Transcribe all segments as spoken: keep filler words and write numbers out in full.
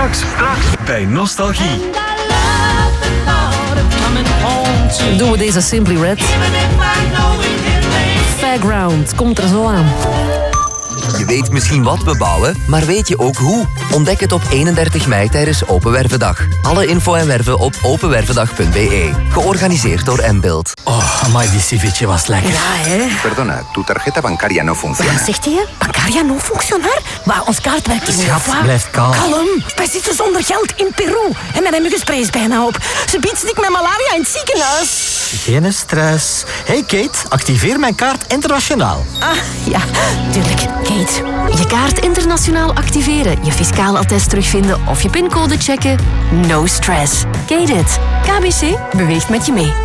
Straks, straks bij Nostalgie. Doen we deze Simply Red. Fairground komt er zo aan. Je weet misschien wat we bouwen, maar weet je ook hoe? Ontdek het op eenendertig mei tijdens Open Wervendag. Alle info en werven op openwervendag punt b e. Georganiseerd door M-Build. Oh, amai, die ceviche was lekker. Ja, hè? Perdona, tu tarjeta bancaria no funciona. Wat zegt hij? Bancaria no functionar? Maar ons kaart werkt niet. Schat, blijf kalm. Kalm. Wij zitten zonder geld in Peru. En mijn muggenspray is bijna op. Ze biedt stik met malaria in het ziekenhuis. Geen stress. Hey Kate, activeer mijn kaart internationaal. Ah, ja, tuurlijk. Kate. Je kaart internationaal activeren, je fiscaal attest terugvinden of je pincode checken. No stress. Kate it. K B C beweegt met je mee.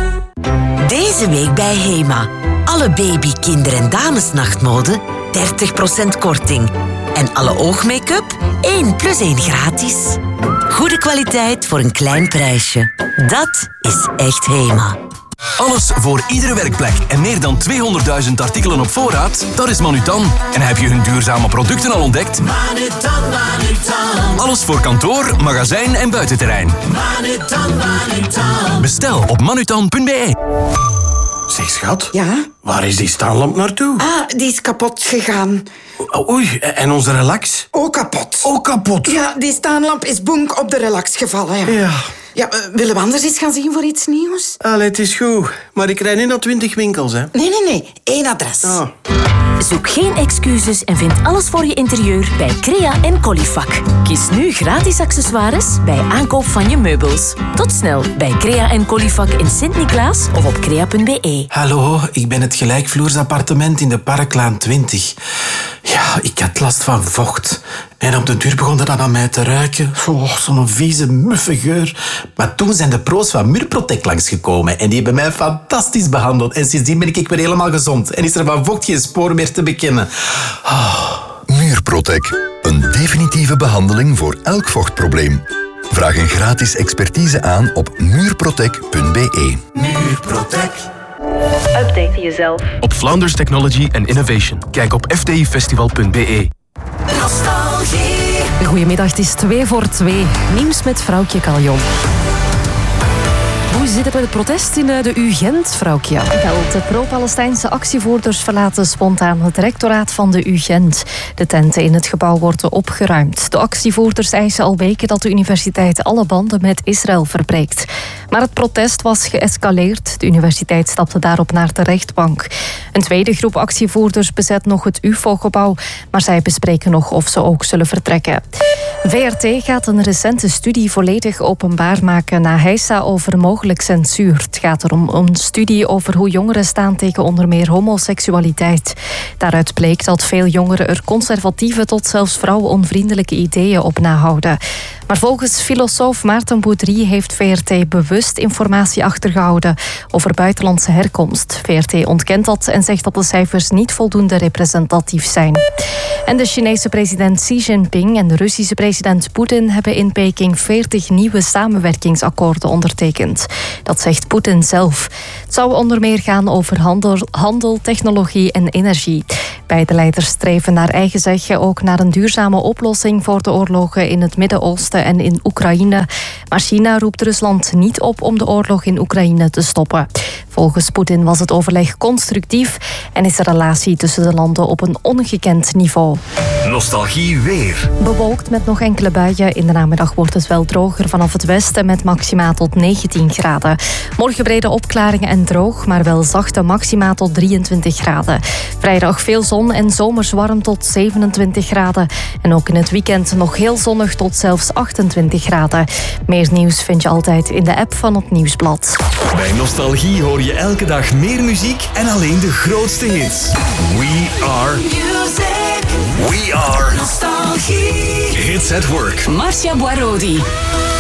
Deze week bij Hema. Alle baby, kinder- en damesnachtmode dertig procent korting. En alle oogmake-up één plus één gratis. Goede kwaliteit voor een klein prijsje. Dat is echt Hema. Alles voor iedere werkplek en meer dan tweehonderdduizend artikelen op voorraad? Dat is Manutan. En heb je hun duurzame producten al ontdekt? Manutan, Manutan. Alles voor kantoor, magazijn en buitenterrein. Manutan, Manutan. Bestel op manutan punt b e. Zeg, schat. Ja? Waar is die staanlamp naartoe? Ah, die is kapot gegaan. Oei, en onze relax? Ook kapot. Ook kapot? Ja, die staanlamp is bonk op de relax gevallen. Ja. Ja. Ja, uh, willen we anders eens gaan zien voor iets nieuws? Allee, het is goed. Maar ik rijd nu naar twintig winkels, hè. Nee, nee, nee. Eén adres. Oh. Zoek geen excuses en vind alles voor je interieur bij Crea en Colifac. Kies nu gratis accessoires bij aankoop van je meubels. Tot snel bij Crea en Colifac in Sint-Niklaas of op crea punt b e. Hallo, ik ben het gelijkvloersappartement in de Parklaan twintig. Ja, ik had last van vocht. En op de duur begon dat aan mij te ruiken. Oh, zo'n vieze, muffe geur. Maar toen zijn de pro's van Muurprotect langsgekomen. En die hebben mij fantastisch behandeld. En sindsdien ben ik weer helemaal gezond. En is er van vocht geen spoor meer te bekennen. Oh. Muurprotect. Een definitieve behandeling voor elk vochtprobleem. Vraag een gratis expertise aan op muurprotect punt b e. Muurprotect. Update jezelf. Op Flanders Technology and Innovation. Kijk op f t i festival punt b e. Nostalgie. Goedemiddag, het is twee voor twee. Nieuws met vrouwtje Caljon. Hoe zit het met het protest in de U Gent, vrouwtje? Wel, de pro-Palestijnse actievoerders verlaten spontaan het rectoraat van de U Gent. De tenten in het gebouw worden opgeruimd. De actievoerders eisen al weken dat de universiteit alle banden met Israël verbreekt. Maar het protest was geëscaleerd. De universiteit stapte daarop naar de rechtbank. Een tweede groep actievoerders bezet nog het U F O-gebouw, maar zij bespreken nog of ze ook zullen vertrekken. V R T gaat een recente studie volledig openbaar maken na heisa over mogelijk censuur. Het gaat erom een studie over hoe jongeren staan tegen onder meer homoseksualiteit. Daaruit bleek dat veel jongeren er conservatieve tot zelfs vrouwenonvriendelijke ideeën op nahouden. Maar volgens filosoof Maarten Boudry heeft V R T bewust informatie achtergehouden over buitenlandse herkomst. V R T ontkent dat en zegt dat de cijfers niet voldoende representatief zijn. En de Chinese president Xi Jinping en de Russische president Poetin hebben in Peking veertig nieuwe samenwerkingsakkoorden ondertekend. Dat zegt Poetin zelf. Het zou onder meer gaan over handel, handel, technologie en energie. Beide leiders streven naar eigen zeggen ook naar een duurzame oplossing voor de oorlogen in het Midden-Oosten en in Oekraïne. Maar China roept Rusland niet op om de oorlog in Oekraïne te stoppen. Volgens Poetin was het overleg constructief en is de relatie tussen de landen op een ongekend niveau. Nostalgie weer. Bewolkt met nog enkele buien. In de namiddag wordt het wel droger vanaf het westen met maxima tot negentien graden. Morgen brede opklaringen en droog, maar wel zachte maxima tot drieëntwintig graden. Vrijdag veel zon en zomers warm tot zevenentwintig graden. En ook in het weekend nog heel zonnig tot zelfs achtentwintig graden. Meer nieuws vind je altijd in de app van het Nieuwsblad. Bij Nostalgie hoor je elke dag meer muziek en alleen de grootste hits. We are Music. We are Nostalgie. Hits at Work. Marcia Boirodi.